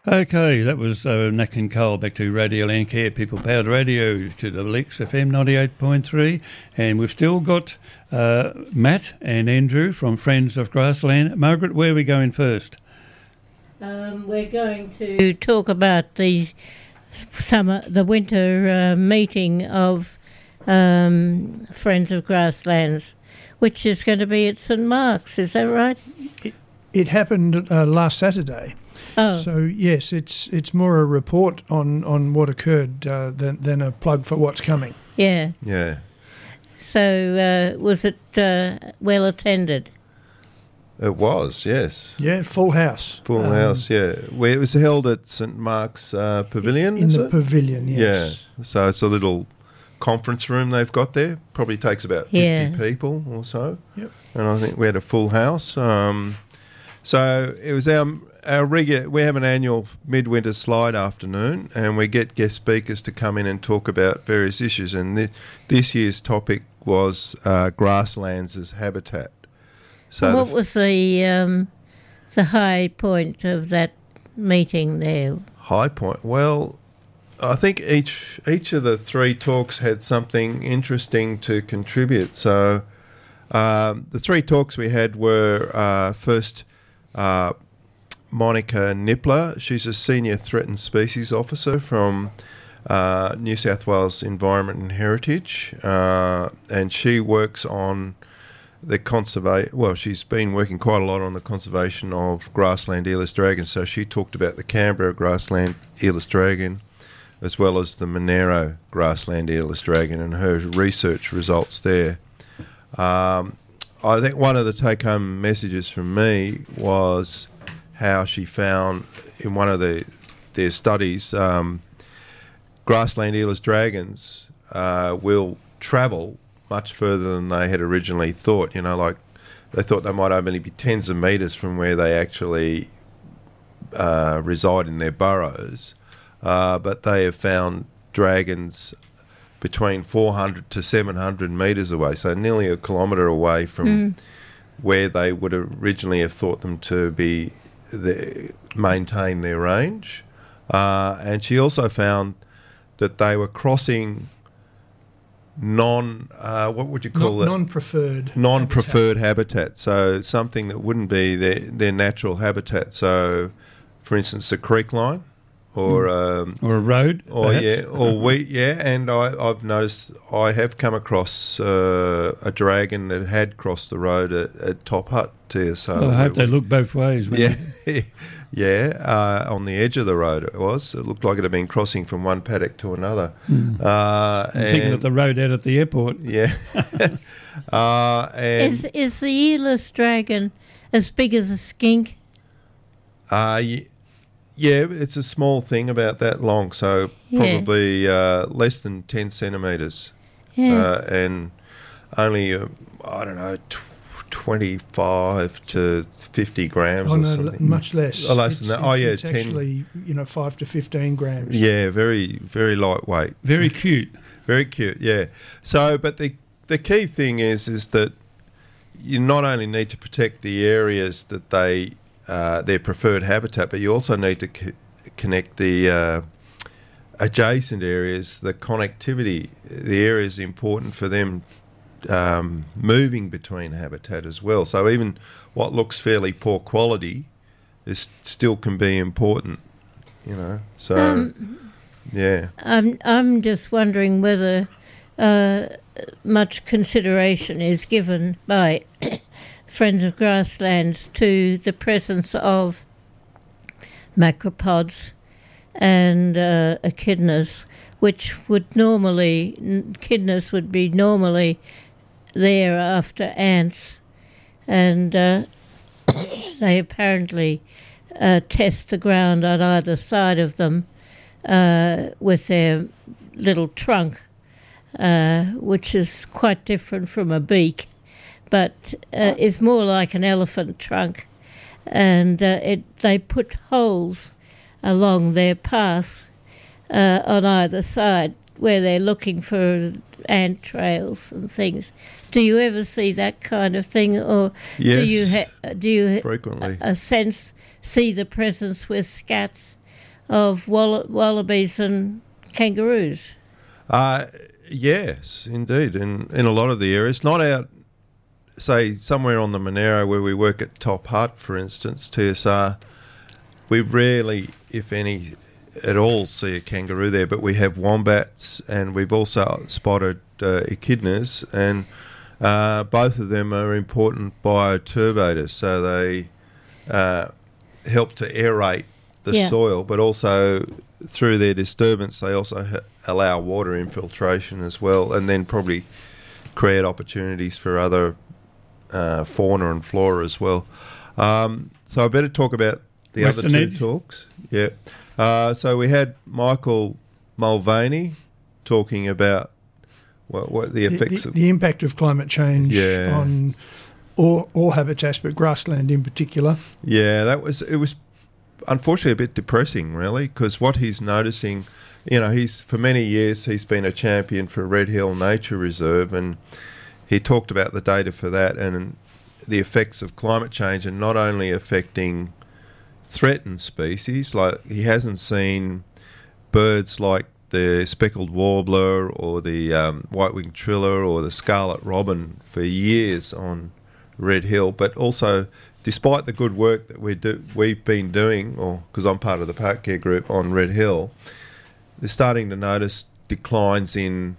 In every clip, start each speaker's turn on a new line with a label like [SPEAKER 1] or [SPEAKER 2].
[SPEAKER 1] Okay, that was Nat King Cole. Back to Radio Landcare, People Powered Radio, to the Lex FM 98.3. And we've still got Matt and Andrew from Friends of Grassland. Margaret, where are we going first?
[SPEAKER 2] We're going to talk about the winter meeting of Friends of Grasslands, which is going to be at St Mark's. Is that right?
[SPEAKER 3] It happened last Saturday.
[SPEAKER 2] Oh.
[SPEAKER 3] So yes, it's more a report on what occurred than a plug for what's coming.
[SPEAKER 2] Yeah.
[SPEAKER 4] Yeah.
[SPEAKER 2] So was it well attended?
[SPEAKER 4] It was, yes.
[SPEAKER 3] Yeah, full house.
[SPEAKER 4] Full house, yeah. Where it was held at St Mark's Pavilion,
[SPEAKER 3] in
[SPEAKER 4] is
[SPEAKER 3] the
[SPEAKER 4] it?
[SPEAKER 3] pavilion, yes.
[SPEAKER 4] Yeah. So it's a little conference room they've got there. Probably takes about 50 people or so.
[SPEAKER 3] Yep.
[SPEAKER 4] And I think we had a full house. So it was our regular. We have an annual midwinter slide afternoon, and we get guest speakers to come in and talk about various issues. And this year's topic was grasslands as habitat. So
[SPEAKER 2] what was the high point of that meeting there?
[SPEAKER 4] High point? Well, I think each of the three talks had something interesting to contribute. So the three talks we had were first Monica Nippler. She's a Senior Threatened Species Officer from New South Wales Environment and Heritage, and she works on the conservation. Well, she's been working quite a lot on the conservation of grassland Aeolus dragon. So she talked about the Canberra grassland Aeolus dragon, as well as the Monero grassland Aeolus dragon, and her research results there. I think one of the take-home messages from me was how she found in one of their studies, grassland Aeolus dragons will travel much further than they had originally thought. You know, like they thought they might only be tens of metres from where they actually reside in their burrows, but they have found dragons between 400 to 700 metres away, so nearly a kilometre away from where they would originally have thought them to be maintain their range. And she also found that they were crossing what would you call it? Non-preferred habitat. So something that wouldn't be their natural habitat. So, for instance, a creek line, or
[SPEAKER 1] a road,
[SPEAKER 4] or and I've noticed I have come across a dragon that had crossed the road at Top Hut here. So
[SPEAKER 1] I hope they look both ways.
[SPEAKER 4] Yeah, on the edge of the road it was. It looked like it had been crossing from one paddock to another.
[SPEAKER 1] Thinking of the road out at the airport.
[SPEAKER 4] Yeah. And
[SPEAKER 2] is the Aeolus dragon as big as a skink?
[SPEAKER 4] Yeah, it's a small thing, about that long, so probably less than 10 centimetres.
[SPEAKER 2] Yeah.
[SPEAKER 4] And only, 25 to 50 grams or something.
[SPEAKER 3] Much less.
[SPEAKER 4] Oh, less than that.
[SPEAKER 3] It's
[SPEAKER 4] 10.
[SPEAKER 3] Actually, 5 to 15 grams.
[SPEAKER 4] Yeah, very, very lightweight.
[SPEAKER 1] Very cute.
[SPEAKER 4] Very cute, yeah. So, but the key thing is that you not only need to protect the areas that their preferred habitat, but you also need to connect the adjacent areas, the connectivity. The area is important for them moving between habitat as well. So even what looks fairly poor quality still can be important, So, yeah.
[SPEAKER 2] I'm just wondering whether much consideration is given by Friends of Grasslands to the presence of macropods and echidnas, which echidnas would be normally there after ants, and they apparently test the ground on either side of them with their little trunk, which is quite different from a beak, but is more like an elephant trunk, and they put holes along their path on either side where they're looking for ant trails and things. Do you ever see that kind of thing, or
[SPEAKER 4] yes,
[SPEAKER 2] do you
[SPEAKER 4] frequently
[SPEAKER 2] see the presence with scats of wallabies and kangaroos.
[SPEAKER 4] Yes, indeed. In a lot of the areas, not out, say, somewhere on the Monero where we work at Top Hut, for instance, TSR, we rarely, if any at all, see a kangaroo there, but we have wombats, and we've also spotted echidnas, and both of them are important bioturbators, so they help to aerate the soil, but also through their disturbance they also allow water infiltration as well, and then probably create opportunities for other fauna and flora as well. So I better talk about the
[SPEAKER 1] Western
[SPEAKER 4] other two
[SPEAKER 1] Edge.
[SPEAKER 4] talks. Yeah. So we had Michael Mulvaney talking about what the effects of
[SPEAKER 3] the impact of climate change on all habitats, but grassland in particular.
[SPEAKER 4] Yeah, it was unfortunately a bit depressing, really, because what he's noticing, for many years he's been a champion for Red Hill Nature Reserve, and he talked about the data for that and the effects of climate change, and not only affecting threatened species, like he hasn't seen birds like the speckled warbler or the white-winged triller or the scarlet robin for years on Red Hill, but also despite the good work that we've been doing, or because I'm part of the Park Care Group on Red Hill, they're starting to notice declines in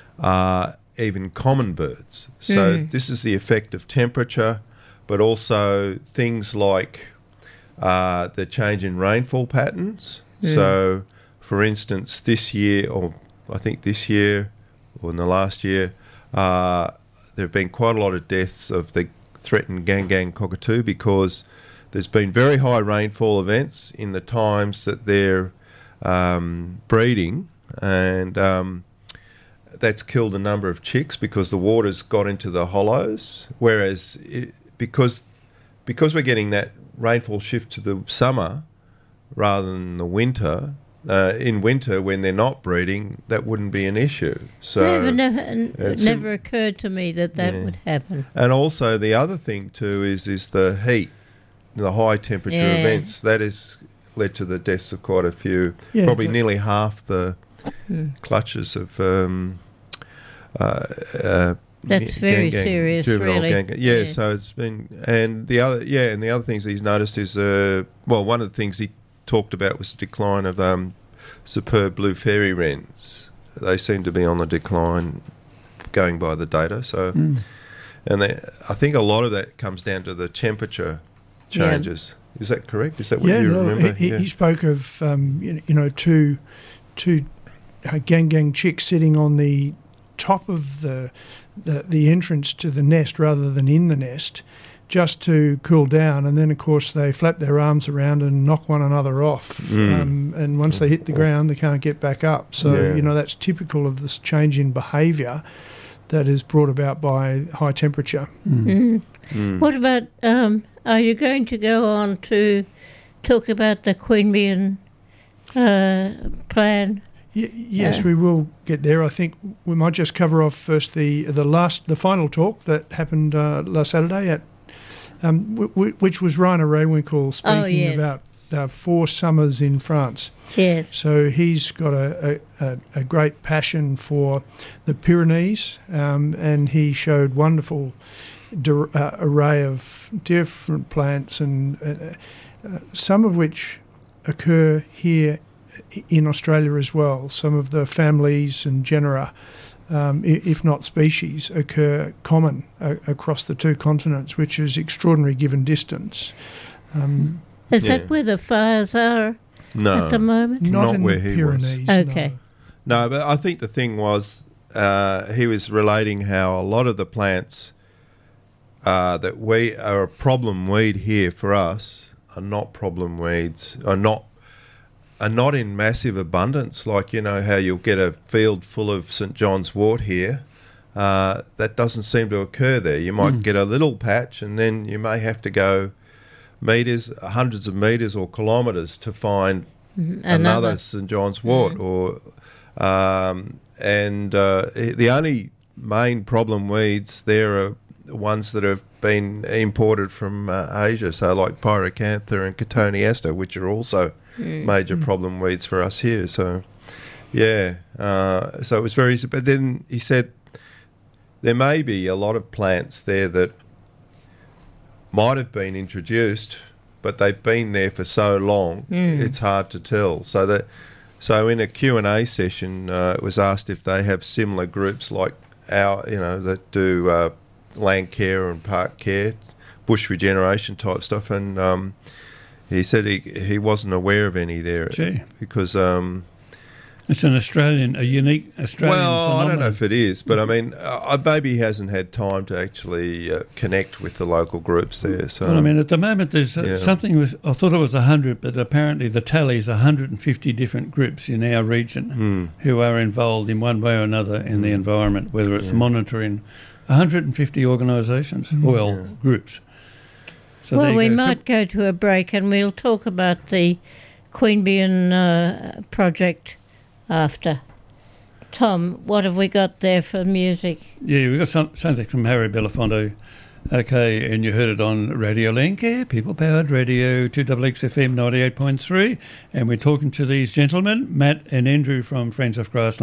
[SPEAKER 4] even common birds. So this is the effect of temperature, but also things like the change in rainfall patterns. So, for instance, this year, or I think this year, or in the last year, there have been quite a lot of deaths of the threatened Gangang cockatoo, because there's been very high rainfall events in the times that they're breeding, and that's killed a number of chicks because the water's got into the hollows, whereas because we're getting that rainfall shift to the summer rather than the winter, in winter when they're not breeding, that wouldn't be an issue. So
[SPEAKER 2] it never occurred to me that would happen.
[SPEAKER 4] And also the other thing too is the heat, the high temperature events. That has led to the deaths of quite a few, probably nearly half the clutches of
[SPEAKER 2] that's very serious, really.
[SPEAKER 4] So it's been, and the other things he's noticed is one of the things he talked about was the decline of superb blue fairy wrens. They seem to be on the decline, going by the data. So, and I think a lot of that comes down to the temperature changes. Is that correct? Is that what you remember?
[SPEAKER 3] He spoke of two Gangang chicks sitting on the top of the entrance to the nest rather than in the nest, just to cool down, and then of course they flap their arms around and knock one another off, and once they hit the ground they can't get back up. So that's typical of this change in behaviour that is brought about by high temperature.
[SPEAKER 2] What about are you going to go on to talk about the Queanbeyan plan?
[SPEAKER 3] Yes, we will get there. I think we might just cover off first the final talk that happened last Saturday at which was Rainer Rehwinkel speaking about 4 summers in France.
[SPEAKER 2] Yes.
[SPEAKER 3] So he's got a great passion for the Pyrenees, and he showed wonderful array of different plants, and some of which occur here in Australia as well. Some of the families and genera, if not species, occur common across the 2 continents, which is extraordinary given distance.
[SPEAKER 2] Is that where the fires are at the moment?
[SPEAKER 3] Not in
[SPEAKER 4] where
[SPEAKER 3] the
[SPEAKER 4] he
[SPEAKER 3] Pyrenees.
[SPEAKER 2] was. Okay.
[SPEAKER 4] No, but I think the thing was he was relating how a lot of the plants that we are a problem weed here for us are not problem weeds, are not in massive abundance, like how you'll get a field full of St John's wort here. That doesn't seem to occur there. You might get a little patch, and then you may have to go metres, hundreds of metres or kilometres to find another St John's wort. And the only main problem weeds there are ones that have been imported from Asia, so like pyracantha and cotoneaster, which are also major problem weeds for us here. So, yeah, so it was very... But then he said there may be a lot of plants there that might have been introduced, but they've been there for so long, it's hard to tell. So in a Q&A session, it was asked if they have similar groups like our, that do land care and park care, bush regeneration type stuff, and he said he wasn't aware of any there.
[SPEAKER 1] Gee.
[SPEAKER 4] Because
[SPEAKER 1] it's a unique Australian phenomenon.
[SPEAKER 4] I don't know if it is, but I mean, maybe he hasn't had time to actually connect with the local groups there. So,
[SPEAKER 1] well, I mean, at the moment there's something I thought it was 100, but apparently the tally is 150 different groups in our region who are involved in one way or another in the environment, whether it's monitoring 150 organisations, groups. So
[SPEAKER 2] well, we might go to a break and we'll talk about the Queanbeyan project after. Tom, what have we got there for music?
[SPEAKER 1] Yeah, we've got something from Harry Belafonte. Okay, and you heard it on Radio Landcare, people-powered radio, 2XXFM 98.3, and we're talking to these gentlemen, Matt and Andrew from Friends of Grassland.